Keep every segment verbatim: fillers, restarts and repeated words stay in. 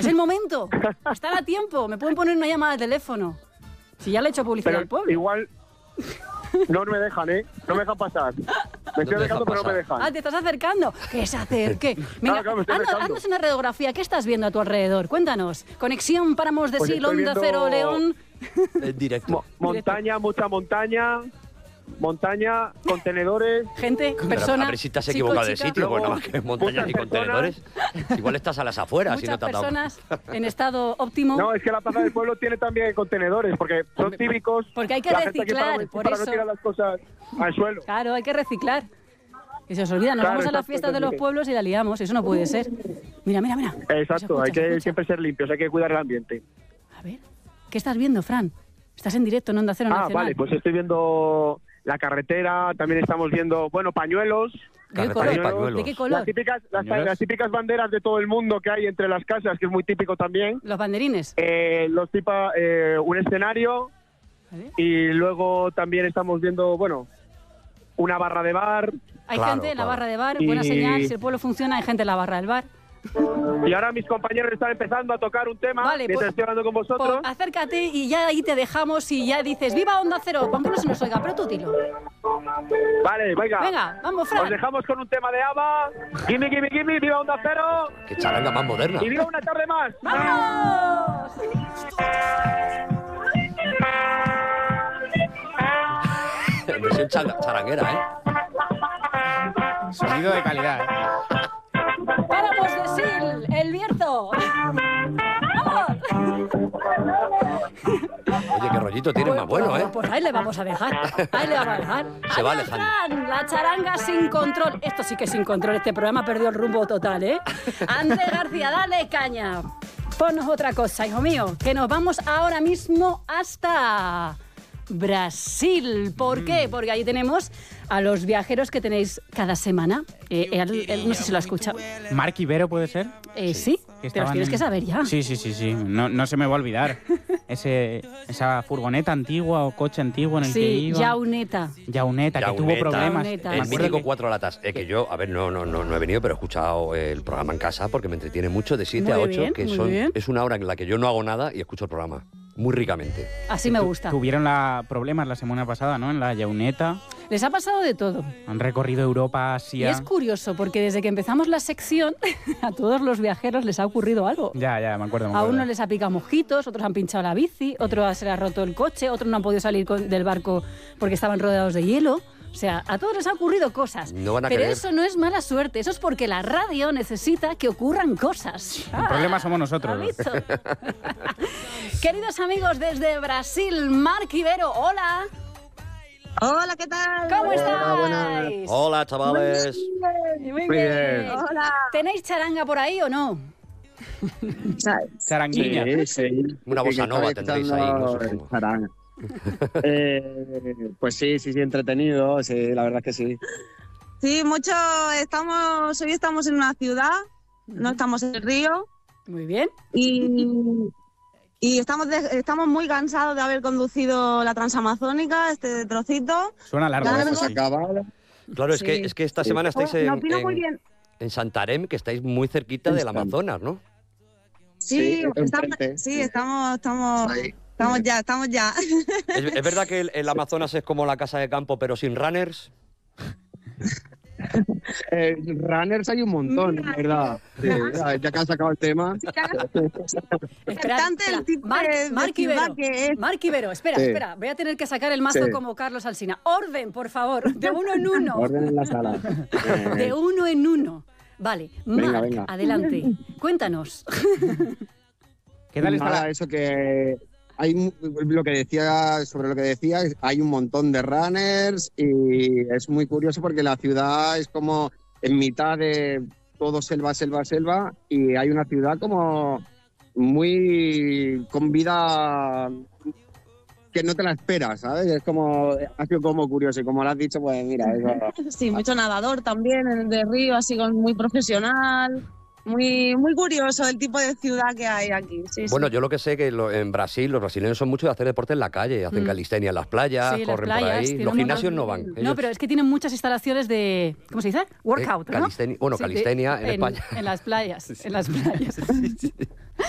Es el momento. Están a tiempo. Me pueden poner una llamada de teléfono. Si ya le he hecho publicidad Pero al pueblo. igual no me dejan, ¿eh? No me dejan pasar. Me estoy acercando, pero no me dejan. Ah, te estás acercando. Que se acerque. Venga, Claro, claro, me estoy anda- acercando. haznos una radiografía. ¿Qué estás viendo a tu alrededor? Cuéntanos. Conexión Páramos de Pues Sil, estoy Onda viendo- Cero, León. En directo. Mo- montaña, mucha montaña. Montaña, contenedores. Gente, Pero personas. a ver si te has chico, equivocado de chica. sitio, pues Luego, nada más que montañas y muchas contenedores. Igual estás a las afueras y no Muchas te has dado. personas en estado óptimo. No, es que la plaza del pueblo tiene también contenedores, porque son típicos. Porque hay que la gente aquí reciclar, para, por para eso. no tirar las cosas al suelo. Claro, hay que reciclar. Que se os olvida, nos Claro, vamos a la exacto, fiesta de exacto. los pueblos y la liamos. Eso no puede ser. Mira, mira, mira. Exacto, Escucha, hay que escucha. siempre ser limpios, hay que cuidar el ambiente. A ver, ¿qué estás viendo, Fran? Estás en directo en Onda Cero Ah, Nacional. vale, pues estoy viendo la carretera, también estamos viendo, bueno, pañuelos. ¿De qué Carretera color? y pañuelos. ¿De qué Las color? típicas, las, Pañuelos. las típicas banderas de todo el mundo que hay entre las casas, que es muy típico también. Los banderines. Eh, los tipa, eh, un escenario Vale. y luego también estamos viendo, bueno, una barra de bar. Hay Claro, gente en la claro. barra de bar, Y- buena señal. Si el pueblo funciona, hay gente en la barra del bar. Y ahora mis compañeros están empezando a tocar un tema Vale, mientras pues- estoy hablando con vosotros. Pues acércate y ya ahí te dejamos y ya dices ¡Viva Onda Cero! Aunque no se nos oiga, pero tú dilo. Vale, venga. Venga, vamos, Os Fran. dejamos con un tema de ABBA. Gimme, gimme, gimme, viva Onda Cero. Qué charanga más moderna. Y viva una tarde más. ¡Vamos! Versión changa- charanguera, ¿eh? Sonido de calidad, ¿eh? ¡Páramos de Sil! ¡El Bierzo! ¡Vamos! Oye, qué rollito tienes más bueno, ¿eh? Pues ahí le vamos a dejar. Ahí le vamos a dejar. Se va Adiós, alejando. Fran, la charanga sin control. Esto sí que es sin control. Este programa perdió el rumbo total, ¿eh? Andrés García, dale caña. Ponnos otra cosa, hijo mío. Que nos vamos ahora mismo hasta Brasil. ¿Por qué? Porque ahí tenemos a los viajeros que tenéis cada semana. Eh, él- él- no sé si lo ha escuchado. Marc Ibero, ¿puede ser? Eh, sí, Que pero los estaban tienes en- que saber ya. Sí, sí, sí, sí. No, no se me va a olvidar. Ese, esa furgoneta antigua o coche antiguo en el que Sí, iba. Yauneta. Yauneta, que tuvo Yauneta. problemas. Yauneta. Me El acuerdo mítico que- Cuatro Latas. Es que yo, a ver, no, no, no, no he venido, pero he escuchado el programa en casa porque me entretiene mucho de siete Muy a ocho, bien, que muy son, bien. es una hora en la que yo no hago nada y escucho el programa. Muy ricamente. Así me gusta. Tuvieron la, problemas la semana pasada, ¿no? En la Yauneta. Les ha pasado de todo. Han recorrido Europa, Y Asia. es curioso porque desde que empezamos la sección a todos los viajeros les ha ocurrido algo. Ya, ya, me acuerdo. me A acuerdo. unos les ha picado mosquitos, otros han pinchado la bici, otros se les ha roto el coche, otros no han podido salir con- del barco porque estaban rodeados de hielo. O sea, a todos les ha ocurrido cosas. No van a Pero creer. eso no es mala suerte, eso es porque la radio necesita que ocurran cosas. El problema somos nosotros. ¿Has visto? Queridos amigos desde Brasil, Marc Ibero, hola. Hola, ¿qué tal? ¿Cómo buenas. estáis? Hola, chavales. Muy Muy bien. bien. Hola. ¿Tenéis charanga por ahí o no? Charanguilla. Sí, sí. Una bossa Que nova estaba tendréis ahí, ¿no? escuchando Supongo. charanga. eh, pues sí, sí, sí, entretenido, sí, la verdad que sí. Sí, mucho. Estamos, hoy estamos en una ciudad, no estamos en el río Muy bien. y, y estamos, de- estamos muy cansados de haber conducido la Transamazónica, este trocito. Suena largo. Ya eso vengo- sí. Acabado. Claro, es, Sí. que, es que esta semana estáis en, No opino muy en, bien. en Santarém, que estáis muy cerquita del Amazonas, ¿no? Sí, Sí, estamos, enfrente. sí, estamos, estamos, Ahí. estamos ya, estamos ya. ¿Es, es verdad que el, el Amazonas es como la casa de campo, pero sin runners? Eh, runners hay un montón, la verdad. Sí, ya, ya que han sacado el tema. Espera, Bastante el espera. tipo Marc- de- de Marc ciudad Ibero, que es. Marc Ibero, espera, Sí. espera. Voy a tener que sacar el mazo Sí. como Carlos Alsina. Orden, por favor, de uno en uno. Orden en la sala. Eh, De uno en uno. Vale, Venga, Marc, venga. adelante. Cuéntanos. ¿Qué tal está nada, la- eso que hay mu- lo que decía sobre lo que decía, hay un montón de runners y es muy curioso porque la ciudad es como en mitad de todo selva, selva, selva y hay una ciudad como muy con vida que no te la esperas, ¿sabes? Es como, ha sido como curioso y como lo has dicho, pues mira, eso, Sí, mucho nadador también en el de río, así con muy profesional. Muy, muy curioso el tipo de ciudad que hay aquí. Sí, Bueno, sí. yo lo que sé que lo- en Brasil los brasileños son muchos de hacer deporte en la calle, hacen Mm. calistenia en las playas, Sí, las corren por playas, ahí. tienen Los un gimnasios montón- no van. No, Ellos- pero es que tienen muchas instalaciones de, ¿cómo se dice? Workout, Eh, ¿no? calistenia- bueno, Sí, de- calistenia en España. En las playas, en las playas.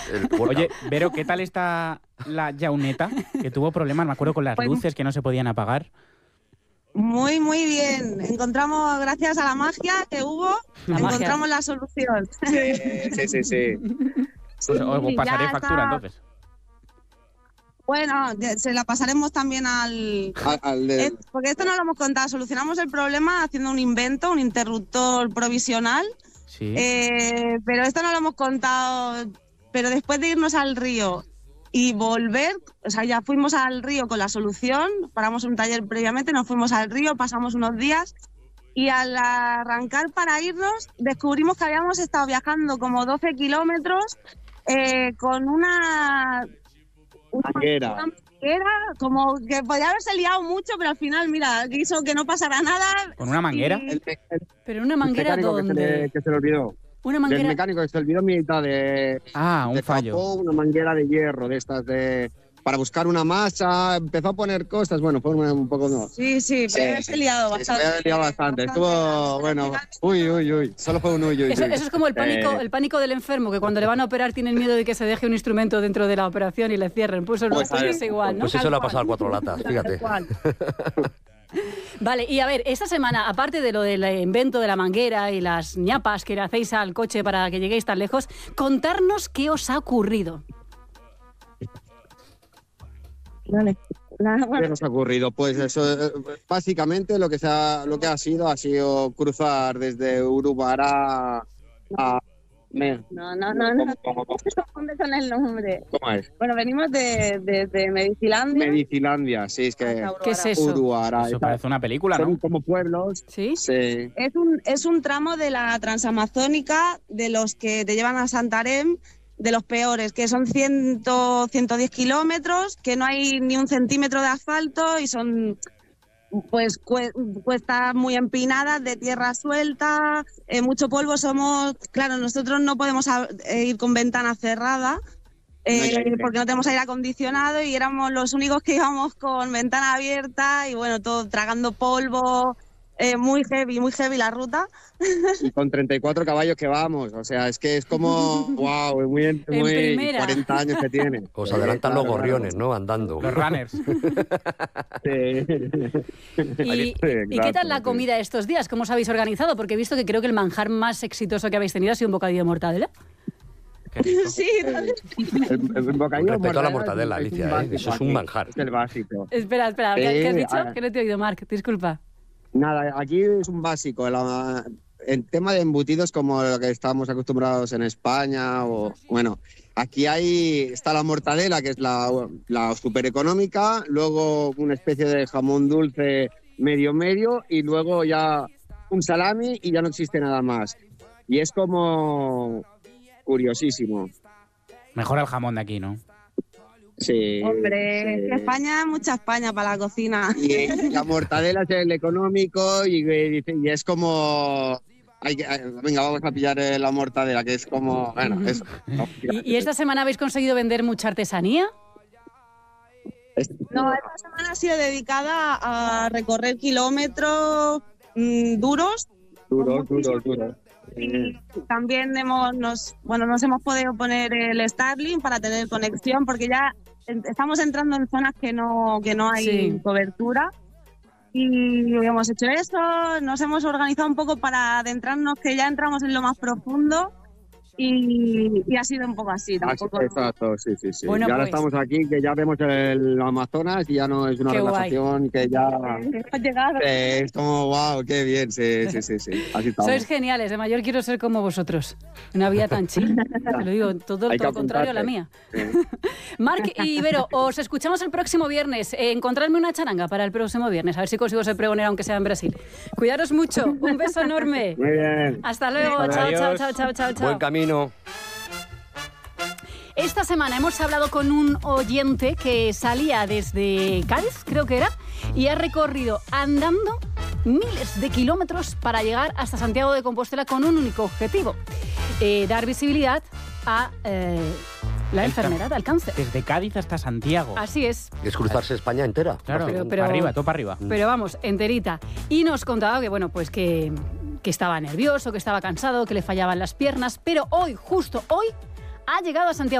el workout. Oye, Vero, ¿qué tal está la Jauneta? Que tuvo problemas, me acuerdo, con las Pues- luces que no se podían apagar. Muy, muy bien. Encontramos, gracias a la magia que hubo, La magia. encontramos la solución. Sí, sí, sí. Pues os Sí, pasaré ya factura, está. entonces. Bueno, de- se la pasaremos también al... Al- al de- Eh, porque esto no lo hemos contado. Solucionamos el problema haciendo un invento, un interruptor provisional. Sí. Eh, pero esto no lo hemos contado. Pero después de irnos al río y volver, o sea, ya fuimos al río con la solución, paramos un taller previamente, nos fuimos al río, pasamos unos días y al arrancar para irnos descubrimos que habíamos estado viajando como doce kilómetros eh, con una... una Manguera. una manguera, como que podía haberse liado mucho, pero al final, mira, quiso que no pasara nada. ¿Con una manguera? y- El, me- el Pero una manguera mecánico que se, donde... le, que se le olvidó. Una Del manguera... mecánico que se le olvidó mitad de, Ah, un de fallo. capó, una manguera de hierro de estas de para buscar una masa, empezó a poner cosas, bueno, fue un, un poco no. Sí, sí, Sí, pero haberse liado Sí, se bastante. me había liado bastante. Estuvo, bueno, uy, uy, uy. Solo fue un uy, uy, Eso, uy. eso es como el pánico, Eh, el pánico del enfermo, que cuando le van a operar tienen miedo de que se deje un instrumento dentro de la operación y le cierren. Pues, no, Pues, pues a ver, es igual, ¿no? Pues eso Tal le ha cual. pasado al cuatro latas, fíjate. Tal cual. Vale, y a ver, esta semana, aparte de lo del invento de la manguera y las ñapas que le hacéis al coche para que lleguéis tan lejos, contarnos qué os ha ocurrido. Vale. La- ¿Qué bueno, nos ha ocurrido? Pues eso, eh, básicamente lo que, se ha, lo que ha sido ha sido cruzar desde Urubará a... Me- no, no, no, no. ¿Cómo, cómo, No se confunde con el nombre. cómo es? Bueno, venimos de, de, de Medicilandia. Medicilandia, sí, es que... hasta ¿Qué es Uruguara. eso? Urubará. Eso parece una película, Son ¿no? como pueblos. ¿Sí? Sí. Es un, es un tramo de la transamazónica de los que te llevan a Santarém, de los peores, que son cien, ciento diez kilómetros, que no hay ni un centímetro de asfalto y son pues cue- cuestas muy empinadas, de tierra suelta, eh, mucho polvo. Somos, claro, nosotros no podemos a- eh, ir con ventana cerrada. eh, No hay aire. porque no tenemos aire acondicionado y éramos los únicos que íbamos con ventana abierta y bueno, todo tragando polvo, eh, muy heavy, muy heavy la ruta. Y con treinta y cuatro caballos que vamos. O sea, es que es como, wow, es muy, En muy primera. cuarenta años que tiene. Os Sí, adelantan claro, los gorriones, ¿no? Andando. Los runners. Sí. ¿Y, Sí, ¿y qué exacto, tal la sí. comida estos días? ¿Cómo os habéis organizado? Porque he visto que creo que el manjar más exitoso que habéis tenido ha sido un bocadillo de mortadela. Qué rico. Sí, El, el bocadillo Con respecto a la es- mortadela, es un Alicia, ¿eh? básico Eso es un aquí, manjar. Es el básico. Espera, espera, ¿qué, Sí, qué has dicho? a ver. Que no te he oído, Marc, disculpa. Nada, aquí es un básico. La- el tema de embutidos como lo que estamos acostumbrados en España o bueno, aquí hay está la mortadela que es la, la super económica, luego una especie de jamón dulce medio medio y luego ya un salami y ya no existe nada más. Y es como curiosísimo. Mejor el jamón de aquí, ¿no? Sí. hombre, sí. que España, mucha España para la cocina. Y la mortadela es el económico y, y- y es como... hay que- venga, vamos a pillar eh, la mortadela, que es como... Bueno, eso. ¿Y, y esta semana habéis conseguido vender mucha artesanía? No, esta semana ha sido dedicada a recorrer kilómetros mm, duros. Duro, duro, duro. Y también hemos, nos, bueno, nos hemos podido poner el Starlink para tener conexión, porque ya en- estamos entrando en zonas que no, que no hay Sí. cobertura. Y hemos hecho eso, nos hemos organizado un poco para adentrarnos, que ya entramos en lo más profundo. Y, y ha sido un poco así, tampoco. Así- Exacto, sí, sí, sí. Bueno, y ahora pues. estamos aquí, que ya vemos el Amazonas y ya no es una Qué guay. relajación, que ya... Hemos llegado. Eh, es como, wow, qué bien, sí, sí, sí, sí. Así estamos. Sois geniales, de mayor quiero ser como vosotros. Una vida tan chill. Te lo digo, todo, Hay que todo lo contrario a la mía. Marc y Vero, os escuchamos el próximo viernes. Eh, encontradme una charanga para el próximo viernes, a ver si consigo ser pregonera aunque sea en Brasil. Cuidaros mucho, un beso enorme. Muy bien. Hasta luego, chao, chao, Adiós. chao, chao, chao, chao. Buen camino. Esta semana hemos hablado con un oyente que salía desde Cádiz, creo que era, y ha recorrido andando miles de kilómetros para llegar hasta Santiago de Compostela con un único objetivo, eh, dar visibilidad a eh, la El enfermedad, al cáncer. Desde Cádiz hasta Santiago. Así es. Es cruzarse España entera. Claro, Pero- pero, pero- para arriba, todo para arriba. Pero vamos, enterita. Y nos contaba que, bueno, pues que, que estaba nervioso, que estaba cansado, que le fallaban las piernas, pero hoy, justo hoy, ha llegado a Santiago